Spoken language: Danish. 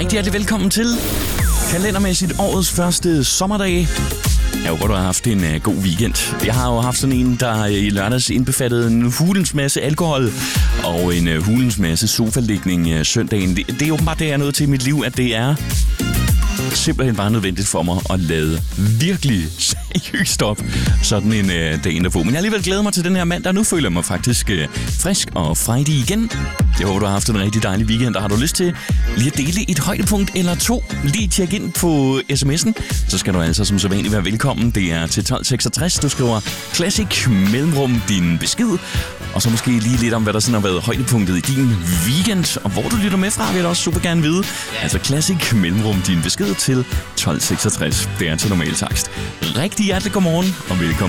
Rigtig hjertelig velkommen til kalendermæssigt årets første sommerdag. Jeg håber, du har haft en god weekend. Jeg har jo haft sådan en, der i lørdags indbefattede en hulens masse alkohol og en hulens masse sofalægning søndagen. Det er åbenbart det, jeg er nødt til i mit liv, at det er simpelthen bare nødvendigt for mig at lade virkelig seriøst op sådan en dag endda på. Men jeg har alligevel glædet mig til den her mandag. Nu føler jeg mig faktisk frisk og frejdig igen. Jeg håber, du har haft en rigtig dejlig weekend, og har du lyst til lige at dele et højdepunkt eller to, lige tjek ind på sms'en, så skal du altså som sædvanligt være velkommen. Det er til 1266. Du skriver Classic mellemrum din besked, og så måske lige lidt om, hvad der sådan har været højdepunktet i din weekend, og hvor du lytter med fra, vil jeg også super gerne vide. Altså Classic mellemrum din besked til 1266. Det er til normal takst. Rigtig hjertelig godmorgen, og velkommen.